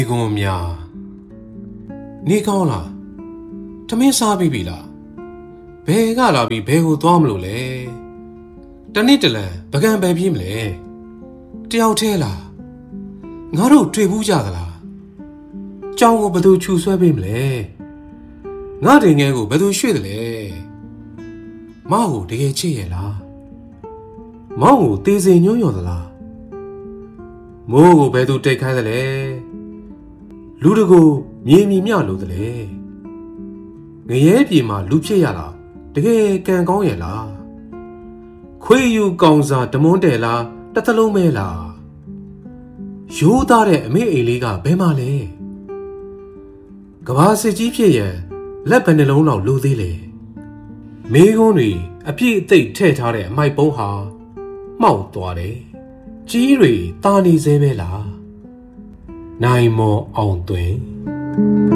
公များနေကောင်းလားထမင်းစားပြီးပြီလားဘယ်ကလာပြီးဘယ်ကိုသွားမလို့လဲတနေ့တလန်ပကံပဲပြေးမလဲတယောက်တည်းလားငါတို့တွေ့ဘူးကြသလားကြောင်ကိုဘယ်သူခြူဆွဲပေးမလဲငါတင်ငယ်ကိုဘယ်သူရွှေ့တယ်လဲမောင်ကိုတကယ်ချစ်ရဲ့လားမောင်ကိုတေးစိန်ညွှန်းရော်သလားမိုးကိုဘယ်သူတိတ်ခိုင်းတယ်လဲလူတကူမြေမြမြလို့တယ်လေငရဲပြေမှာလူဖြစ်ရလားတကယ်ကံကောင်းရဲ့လားခွေယူကောင်စာဓမွန်းတယ်လားတစ်သလုံးမဲလားရိုးသားတဲ့အမေအိမ်လေးကဘယ်မှာလဲကဘာစစ်ကြီးဖြစ်ရင်လက်ဘယ်နှလုံးလောက်လိုသေးလဲမေးခွန်းတွေအပြည့်အသိထည့်ထားတဲ့အမိုက်ပုံးဟာမှောက်သွားတယ်ကြီးတွေတာနေစေပဲလားနိုင်မောအောင်သွင်း